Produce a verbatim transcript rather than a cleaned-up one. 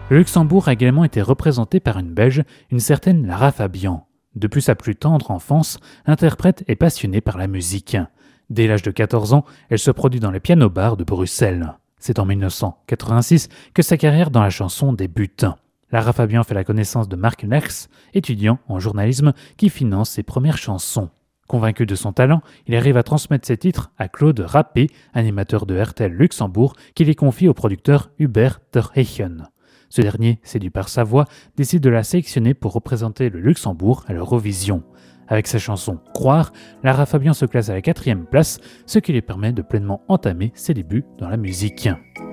Le Luxembourg a également été représenté par une Belge, une certaine Lara Fabian. Depuis sa plus tendre enfance, l'interprète est passionnée par la musique. Dès l'âge de quatorze ans, elle se produit dans les piano-bars de Bruxelles. C'est en dix-neuf cent quatre-vingt-six que sa carrière dans la chanson débute. Lara Fabian fait la connaissance de Marc Nerx, étudiant en journalisme qui finance ses premières chansons. Convaincu de son talent, il arrive à transmettre ses titres à Claude Rappé, animateur de R T L Luxembourg, qui les confie au producteur Hubert Terhegen. Ce dernier, séduit par sa voix, décide de la sélectionner pour représenter le Luxembourg à l'Eurovision. Avec sa chanson « Croire », Lara Fabian se classe à la quatrième place, ce qui lui permet de pleinement entamer ses débuts dans la musique.